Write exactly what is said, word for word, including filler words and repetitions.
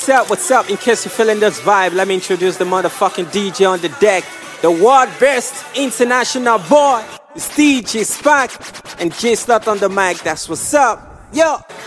What's up, what's up? In case you're feeling this vibe, let me introduce the motherfucking D J on the deck. The world best international boy. It's D J Spark and J Slot on the mic. That's what's up. Yo.